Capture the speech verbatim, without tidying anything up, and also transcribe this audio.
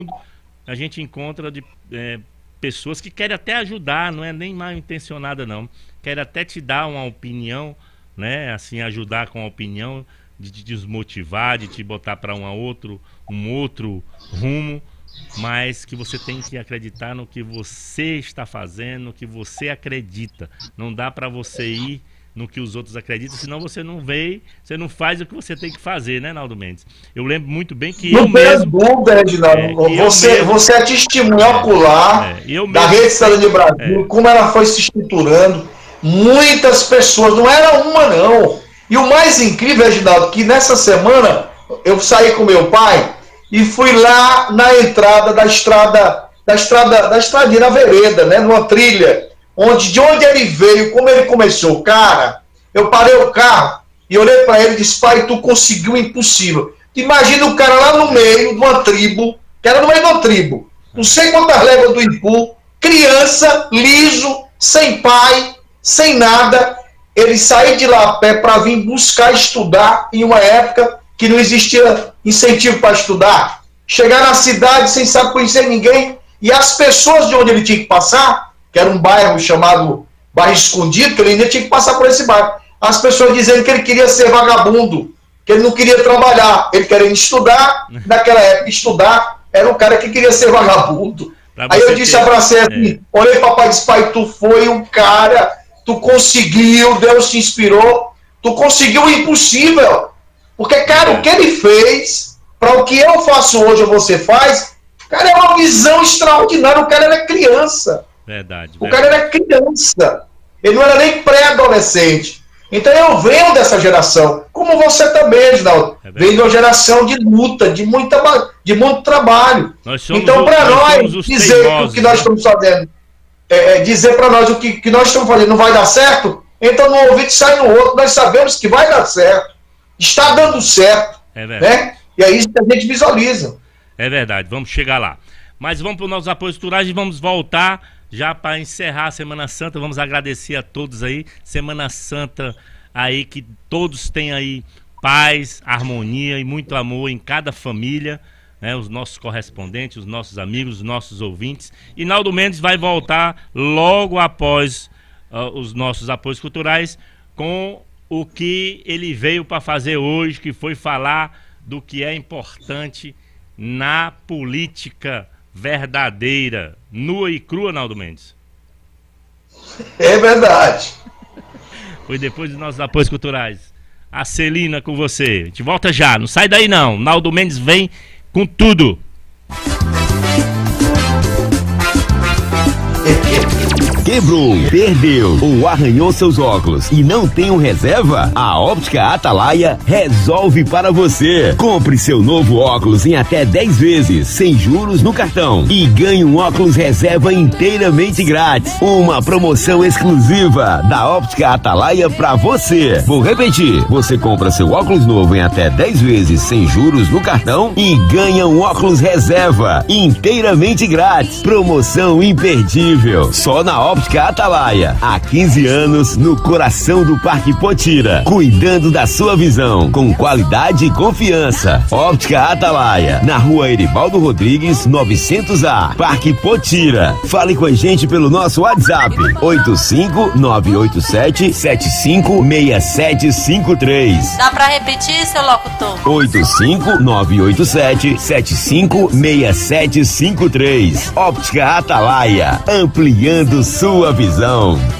a gente encontra de é, pessoas que querem até ajudar, não é nem mal intencionada não, querem até te dar uma opinião, né, assim, ajudar com a opinião, de te desmotivar, de te botar para um outro, um outro rumo, mas que você tem que acreditar no que você está fazendo, no que você acredita. Não dá para você ir no que os outros acreditam, senão você não vê, você não faz o que você tem que fazer, né, Naldo Mendes? Eu lembro muito bem que não eu mesmo... Dúvida, Reginaldo. É, você, mesmo, você é testemunha ocular é, é, da Rede Cidadania Brasil, é. como ela foi se estruturando. Muitas pessoas, não era uma não. E o mais incrível, Reginaldo, que nessa semana eu saí com meu pai e fui lá na entrada da estrada, da estrada, da estradinha, na vereda, né, numa trilha, onde, de onde ele veio, como ele começou. Cara, eu parei o carro e olhei para ele e disse, pai, tu conseguiu o impossível. Imagina o cara lá no meio de uma tribo, que era no meio de uma tribo, não sei quantas léguas do Ipu, criança, liso, sem pai, sem nada, ele sair de lá a pé para vir buscar estudar em uma época que não existia incentivo para estudar, chegar na cidade sem saber conhecer ninguém, e as pessoas de onde ele tinha que passar, que era um bairro chamado Bairro Escondido, que ele ainda tinha que passar por esse bairro, as pessoas dizendo que ele queria ser vagabundo, que ele não queria trabalhar, ele queria estudar, naquela época estudar, era um cara que queria ser vagabundo. Aí eu disse, ter... abracei assim, é. olhei para o papai e disse, pai, tu foi um cara, tu conseguiu, Deus te inspirou, tu conseguiu o impossível. Porque, cara, o que ele fez, para o que eu faço hoje ou você faz, cara, é uma visão extraordinária. O cara era criança. Verdade. O verdade. cara era criança. Ele não era nem pré-adolescente. Então eu venho dessa geração, como você também, Reginaldo. É venho de uma geração de luta, de, muita, de muito trabalho. Então, para nós, nós dizer teimosos, o que nós né? estamos fazendo, é, é, dizer para nós o que, que nós estamos fazendo não vai dar certo, então no ouvido sai no outro, nós sabemos que vai dar certo. Está dando certo. É verdade. Né? E é isso que a gente visualiza. É verdade, vamos chegar lá. Mas vamos para os nossos apoios culturais e vamos voltar já para encerrar a Semana Santa. Vamos agradecer a todos aí. Semana Santa aí, que todos tenham aí paz, harmonia e muito amor em cada família, né? Os nossos correspondentes, os nossos amigos, os nossos ouvintes. E Naldo Mendes vai voltar logo após uh, os nossos apoios culturais com o que ele veio para fazer hoje, que foi falar do que é importante na política verdadeira, nua e crua, Naldo Mendes. É verdade. Foi depois dos nossos apoios culturais. A Celina com você. A gente volta já, não sai daí não. Naldo Mendes vem com tudo. Quebrou, perdeu ou arranhou seus óculos e não tem um reserva? A Óptica Atalaia resolve para você. Compre seu novo óculos em até dez vezes, sem juros no cartão, e ganhe um óculos reserva inteiramente grátis. Uma promoção exclusiva da Óptica Atalaia para você. Vou repetir, você compra seu óculos novo em até dez vezes, sem juros no cartão, e ganha um óculos reserva inteiramente grátis. Promoção imperdível, só na Óptica Óptica Atalaia, há quinze anos no coração do Parque Potira, cuidando da sua visão com qualidade e confiança. Óptica Atalaia, na rua Eribaldo Rodrigues, novecentos A, Parque Potira. Fale com a gente pelo nosso WhatsApp, oito cinco nove oito sete sete cinco seis sete cinco três. Dá pra repetir, seu locutor? oito cinco nove oito sete sete cinco seis sete cinco três. Óptica Atalaia, ampliando sua visão.